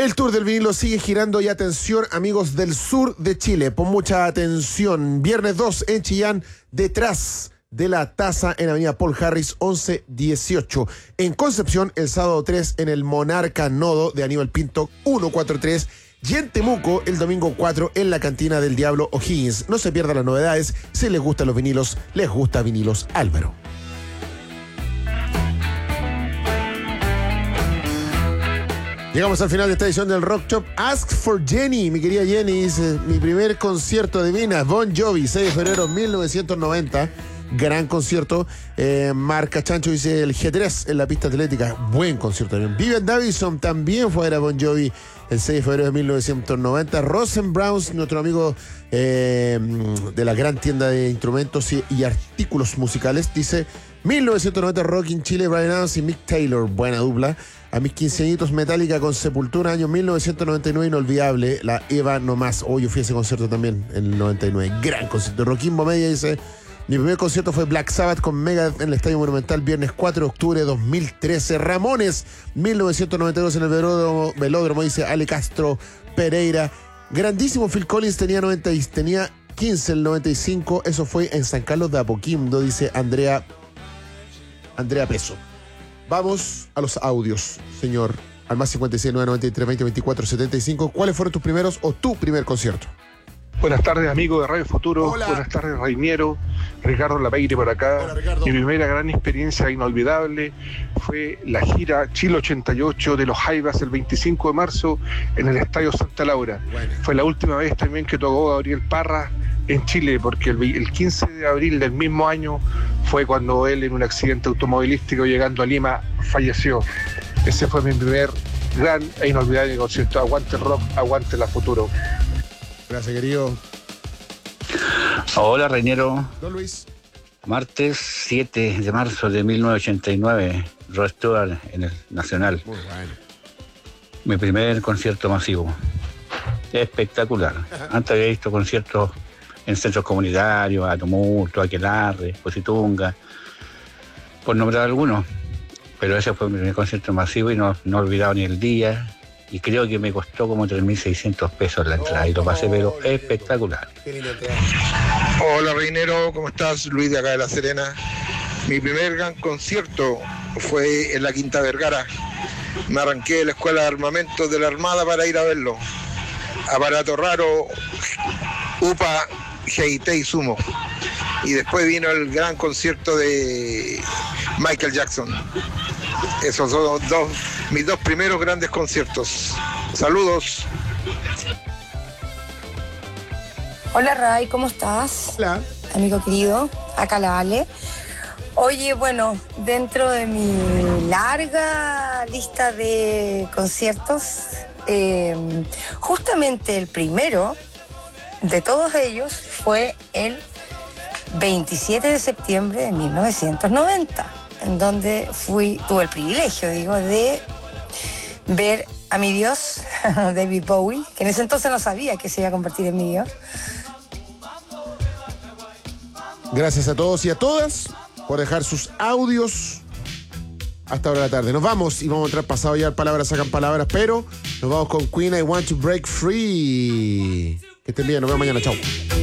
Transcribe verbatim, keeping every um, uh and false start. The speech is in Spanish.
El Tour del Vinilo sigue girando y atención, amigos del sur de Chile, pon mucha atención. Viernes dos en Chillán, detrás de la Taza en Avenida Paul Harris once dieciocho. En Concepción, el sábado tres en el Monarca Nodo de Aníbal Pinto ciento cuarenta y tres. Y en Temuco, el domingo cuatro en la Cantina del Diablo O'Higgins. No se pierdan las novedades. Si les gustan los vinilos, les gusta Vinilos Álvaro. Llegamos al final de esta edición del Rock Shop. Ask for Jenny, mi querida Jenny, dice, mi primer concierto de Vina, Bon Jovi, seis de febrero de mil novecientos noventa. Gran concierto. Eh, Marca Chancho dice el G tres en la pista atlética. Buen concierto también. Vivian Davison también fue a ver a Bon Jovi el seis de febrero de mil novecientos noventa. Rosen Browns, nuestro amigo eh, de la gran tienda de instrumentos y, y artículos musicales, dice mil novecientos noventa Rock in Chile, Brian Adams y Mick Taylor. Buena dupla. A mis quince añitos, Metallica con Sepultura, año mil novecientos noventa y nueve, inolvidable. La Eva No Más. Oh, yo fui a ese concierto también en el noventa y nueve. Gran concierto. Roquimbo Media dice: mi primer concierto fue Black Sabbath con Megadeth en el Estadio Monumental, viernes cuatro de octubre de dos mil trece. Ramones, mil novecientos noventa y dos en el velódromo, velódromo dice Ale Castro Pereira. Grandísimo Phil Collins, tenía, noventa, tenía quince el noventa y cinco. Eso fue en San Carlos de Apoquindo, dice Andrea, Andrea Peso. Vamos a los audios, señor. Al más cincuenta y seis, nueve noventa y tres, veinte, veinticuatro, setenta y cinco. ¿Cuáles fueron tus primeros o tu primer concierto? Buenas tardes, amigo de Radio Futuro. Hola. Buenas tardes, Reiniero. Ricardo Lapeire por acá. Hola, Ricardo. Mi primera gran experiencia inolvidable fue la gira Chile ochenta y ocho de los Jaivas el veinticinco de marzo en el Estadio Santa Laura. Bueno. Fue la última vez también que tocó Gabriel Parra en Chile, porque el, el quince de abril del mismo año fue cuando él, en un accidente automovilístico llegando a Lima, falleció. Ese fue mi primer gran e inolvidable concierto. Aguante el rock, aguante la Futuro. Gracias, querido. Hola, Reiniero. Don Luis. Martes siete de marzo de mil novecientos ochenta y nueve, Rod Stewart en el Nacional. Muy bueno. Mi primer concierto masivo. Espectacular. Antes había visto conciertos en centros comunitarios, a Tumulto, Aquelarre, Positunga, por nombrar algunos. Pero ese fue mi primer concierto masivo y no, no he olvidado ni el día. Y creo que me costó como tres mil seiscientos pesos la entrada. Y lo pasé, pero espectacular. Hola, Reinero, ¿cómo estás? Luis de acá de La Serena. Mi primer gran concierto fue en la Quinta Vergara. Me arranqué de la Escuela de Armamentos de la Armada para ir a verlo. Aparato Raro, U P A, G I T y Sumo. Y después vino el gran concierto de Michael Jackson. Esos son dos, dos, mis dos primeros grandes conciertos. Saludos. Hola Ray, ¿cómo estás? Hola. Amigo querido, acá la Ale. Oye, bueno, dentro de mi larga lista de conciertos, eh, justamente el primero de todos ellos fue el veintisiete de septiembre de mil novecientos noventa, en donde fui, tuve el privilegio, digo, de ver a mi Dios, David Bowie, que en ese entonces no sabía que se iba a convertir en mi Dios. Gracias a todos y a todas por dejar sus audios hasta ahora de la tarde. Nos vamos y vamos a entrar pasado ya, palabras sacan palabras, pero nos vamos con Queen, I Want to Break Free. Que estén bien, nos vemos mañana, chao.